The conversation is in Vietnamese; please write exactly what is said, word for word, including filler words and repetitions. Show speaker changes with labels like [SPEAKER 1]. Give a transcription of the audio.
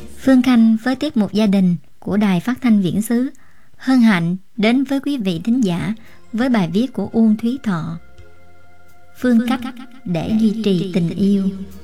[SPEAKER 1] Phương Khanh với tiết mục gia đình của Đài Phát thanh Viễn xứ hân hạnh đến với quý vị thính giả với bài viết của Uông Thúy Thọ, Phương cách để duy trì tình yêu.